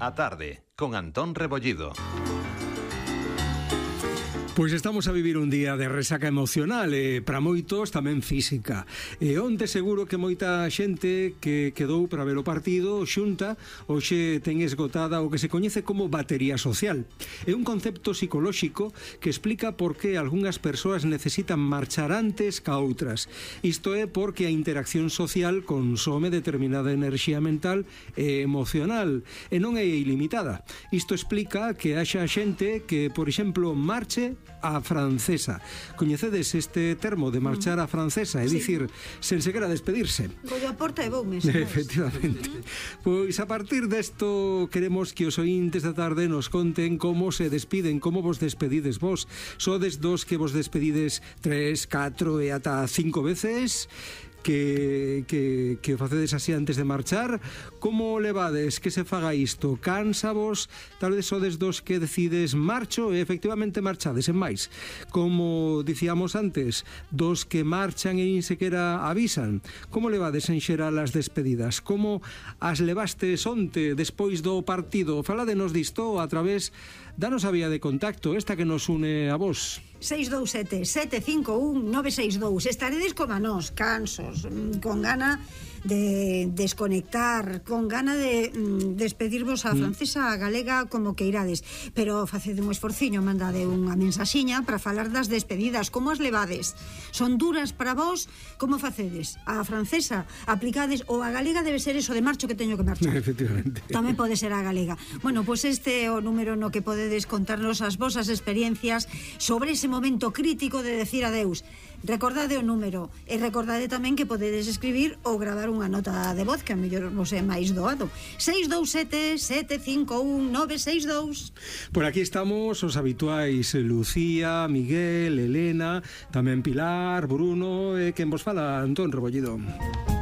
A tarde, con Antón Rebollido. Pois estamos a vivir un día de resaca emocional e para moitos tamén física. E onte seguro que moita xente que quedou para ver o partido xunta hoxe ten esgotada o que se coñece como batería social. É un concepto psicolóxico que explica por que algunhas persoas necesitan marchar antes ca outras. Isto é porque a interacción social consome determinada enerxía mental e emocional e non é ilimitada. Isto explica que haxa xente que, por exemplo, marche a francesa. Coñecedes este termo de marchar a francesa? É dicir, sen sequera despedirse. Collo a porta e voume. Efectivamente. Pois a partir desto queremos que os ointes da tarde nos conten como se despiden, como vos despedides vos. Sodes dos que vos despedides 3, 4 e ata 5 veces? Que o facedes así antes de marchar? Como levades que se faga isto? Cansa vos? Tal vez sodes dos que decides marcho e efectivamente marchades en máis. Como dicíamos antes, dos que marchan e nin sequera avisan. Como levades en xeral as despedidas? Como as levastes onte despois do partido? Faládenos disto a través da nosa vía de contacto, esta que nos une a vos. 627-751-962. Estaredes como a nós, cansos, con gana de desconectar, con gana de despedirvos a francesa, a galega, como que irades, pero facede un esforciño, mandade unha mensaxiña para falar das despedidas. Como as levades? Son duras para vos? Como facedes? A francesa aplicades, ou a galega debe ser eso de marcho que teño que marchar? Efectivamente. Tamén pode ser a galega. Bueno, pois este é o número no que podedes contarnos as vosas experiencias sobre ese momento crítico de decir adeus. Recordade o número e recordade tamén que podedes escribir ou gravar unha nota de voz, que a mellor vos é máis doado. 627-751-962. Por aquí estamos os habituais Lucía, Miguel, Elena, tamén Pilar, Bruno e quen vos fala, Antón Rebollido.